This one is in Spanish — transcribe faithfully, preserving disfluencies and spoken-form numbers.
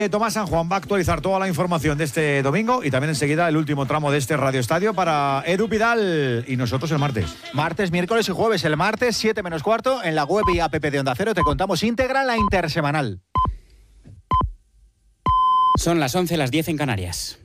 Tomás San Juan va a actualizar toda la información de este domingo y también enseguida el último tramo de este Radio Estadio para Edu Pidal y nosotros el martes. Martes, miércoles y jueves. El martes, siete menos cuarto, en la web y app de Onda Cero te contamos íntegra la intersemanal. Son las once, las diez en Canarias.